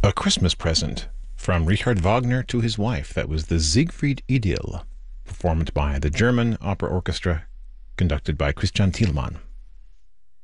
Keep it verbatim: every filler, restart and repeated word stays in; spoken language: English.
A Christmas Present from Richard Wagner to his wife. That was the Siegfried Idyll, performed by the German Opera Orchestra, conducted by Christian Thielemann.